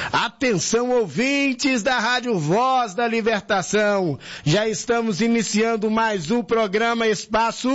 Atenção, ouvintes da Rádio Voz da Libertação. Já estamos iniciando mais um programa Espaço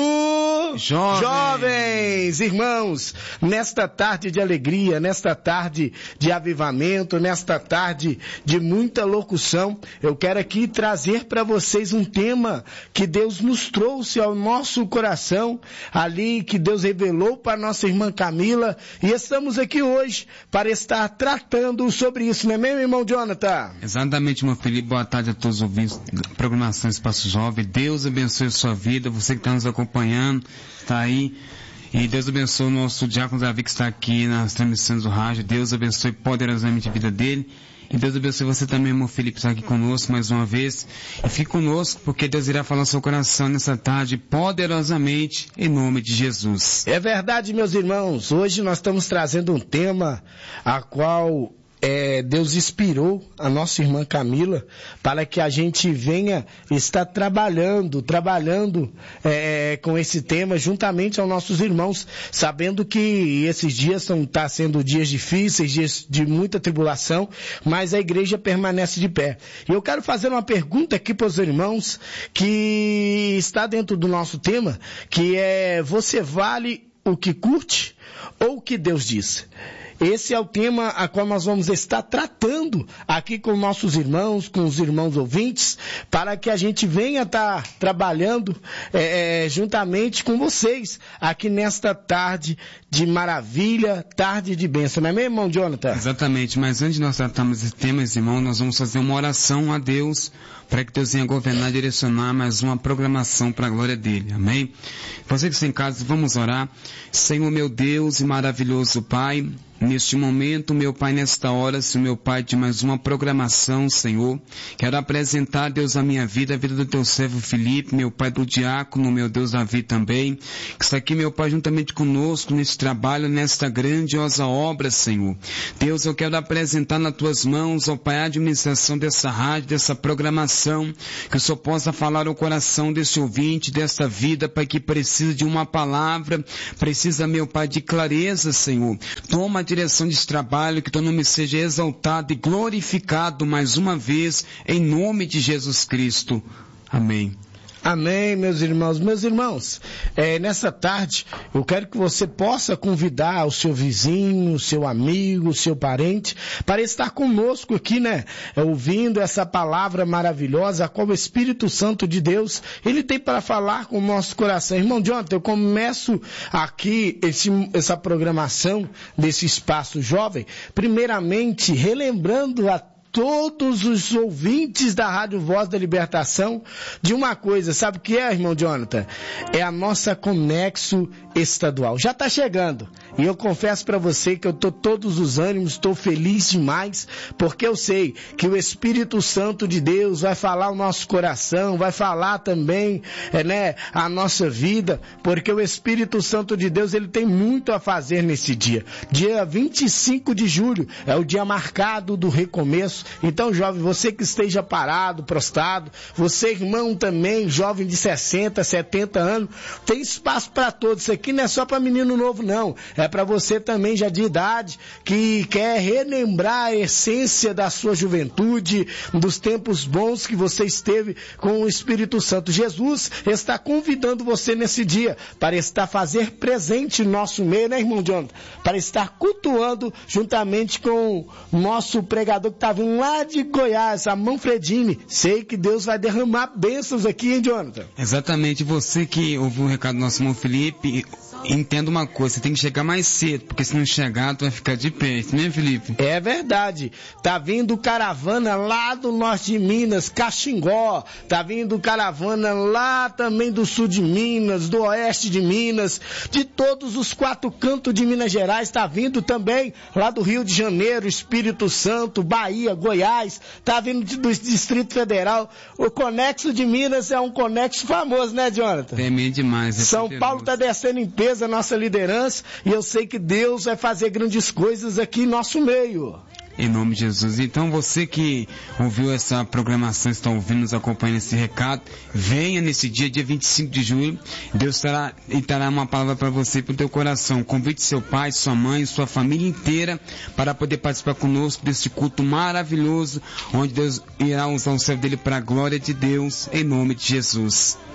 Jovens. Irmãos, nesta tarde de alegria, nesta tarde de avivamento, nesta tarde de muita locução, eu quero aqui trazer para vocês um tema que Deus nos trouxe ao nosso coração, ali que Deus revelou para nossa irmã Camila, e estamos aqui hoje para estar tratando sobre isso, não é mesmo, irmão Jonathan? Exatamente, meu Felipe. Boa tarde a todos os ouvintes da programação Espaço Jovem. Deus abençoe a sua vida, você que está nos acompanhando, está aí. E Deus abençoe o nosso diácono Davi que está aqui nas transmissões do rádio. Deus abençoe poderosamente a vida dele. E Deus abençoe você também, irmão Felipe, está aqui conosco mais uma vez. E fique conosco, porque Deus irá falar no seu coração nessa tarde, poderosamente, em nome de Jesus. É verdade, meus irmãos. Hoje nós estamos trazendo um tema a qual Deus inspirou a nossa irmã Camila para que a gente venha estar trabalhando com esse tema juntamente aos nossos irmãos, sabendo que esses dias estão sendo dias difíceis, dias de muita tribulação, mas a igreja permanece de pé. E eu quero fazer uma pergunta aqui para os irmãos que está dentro do nosso tema, que é: você vale o que curte ou o que Deus diz? Esse é o tema a qual nós vamos estar tratando aqui com nossos irmãos, com os irmãos ouvintes, para que a gente venha estar trabalhando juntamente com vocês aqui nesta tarde de maravilha, tarde de bênção, não é mesmo, irmão Jonathan? Exatamente, mas antes de nós tratarmos esse tema, irmão, nós vamos fazer uma oração a Deus, para que Deus venha governar e direcionar mais uma programação para a glória dele, amém? Você que está em casa, vamos orar. Senhor meu Deus e maravilhoso Pai, neste momento, meu Pai, nesta hora, Senhor meu Pai, de mais uma programação, Senhor, quero apresentar, Deus, a minha vida, a vida do teu servo Felipe, meu Pai, do diácono, meu Deus, Davi também, que está aqui, meu Pai, juntamente conosco, nesse trabalho, nesta grandiosa obra, Senhor. Deus, eu quero apresentar nas tuas mãos, ó Pai, a administração dessa rádio, dessa programação, que o Senhor possa falar ao coração desse ouvinte, desta vida, Pai, que precisa de uma palavra, precisa, meu Pai, de clareza, Senhor. Toma a direção desse trabalho, que teu nome seja exaltado e glorificado mais uma vez, em nome de Jesus Cristo. Amém. Amém, meus irmãos. Meus irmãos, nessa tarde, eu quero que você possa convidar o seu vizinho, o seu amigo, o seu parente, para estar conosco aqui, ouvindo essa palavra maravilhosa, a qual o Espírito Santo de Deus, ele tem para falar com o nosso coração. Irmão Jonathan, eu começo aqui essa programação desse Espaço Jovem, primeiramente relembrando a todos os ouvintes da Rádio Voz da Libertação de uma coisa, sabe o que é, irmão Jonathan? É a nossa Conexo Estadual. Já está chegando. E eu confesso para você que eu estou todos os ânimos, estou feliz demais, porque eu sei que o Espírito Santo de Deus vai falar o nosso coração, vai falar também, a nossa vida, porque o Espírito Santo de Deus, ele tem muito a fazer nesse dia. Dia 25 de julho é o dia marcado do recomeço. Então, jovem, você que esteja parado, prostrado, você, irmão também, jovem de 60, 70 anos, tem espaço para todos. Isso aqui não é só para menino novo, não. É para você também já de idade, que quer relembrar a essência da sua juventude, dos tempos bons que você esteve com o Espírito Santo. Jesus está convidando você nesse dia para estar fazer presente no nosso meio, né, irmão Jonathan? Para estar cultuando juntamente com o nosso pregador que está vindo lá de Goiás, a Manfredini. Sei que Deus vai derramar bênçãos aqui, hein, Jonathan? Exatamente. Você que ouviu o recado do nosso irmão Felipe, entenda uma coisa, você tem que chegar mais cedo, porque se não chegar, tu vai ficar de pé, né, Felipe? É verdade. Tá vindo caravana lá do norte de Minas, Caxingó. Tá vindo caravana lá também do sul de Minas, do oeste de Minas, de todos os 4 cantos de Minas Gerais. Tá vindo também lá do Rio de Janeiro, Espírito Santo, Bahia, Goiás. Tá vindo do Distrito Federal. O Conexo de Minas é um conexo famoso, né, Jonathan? É meio demais. São Paulo tá descendo em peso a nossa liderança, e eu sei que Deus vai fazer grandes coisas aqui em nosso meio. em nome de Jesus. Então você que ouviu essa programação, está ouvindo, nos acompanhando esse recado, venha nesse dia 25 de julho, Deus trará uma palavra para você e para o teu coração. Convide seu pai, sua mãe, sua família inteira para poder participar conosco desse culto maravilhoso, onde Deus irá usar o céu dele para a glória de Deus, em nome de Jesus.